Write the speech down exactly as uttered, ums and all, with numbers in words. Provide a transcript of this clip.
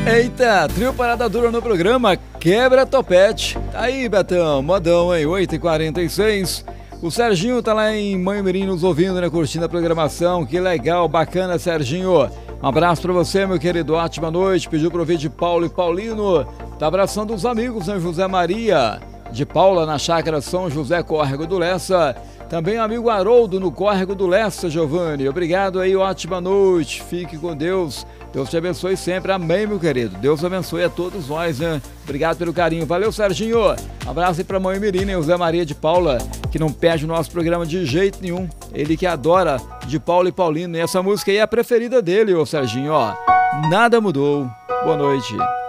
Eita, trio Parada Dura no programa Quebra Topete. Tá aí, Betão, modão, hein? oito e quarenta e seis. O Serginho tá lá em Manhumirim nos ouvindo, né? Curtindo a programação. Que legal, bacana, Serginho. Um abraço pra você, meu querido. Ótima noite. Pediu pro ouvir de Paulo e Paulino. Tá abraçando os amigos, né? José Maria de Paula, na chácara São José, Córrego do Lessa. Também o amigo Haroldo, no Córrego do Lessa, Giovanni. Obrigado aí, ótima noite. Fique com Deus. Deus te abençoe sempre. Amém, meu querido. Deus abençoe a todos nós, né? Obrigado pelo carinho. Valeu, Serginho. Abraço aí pra mãe Mirina e o Zé Maria de Paula, que não perde o nosso programa de jeito nenhum. Ele que adora de Paulo e Paulino. E essa música aí é a preferida dele, ô Serginho, ó. Nada mudou. Boa noite.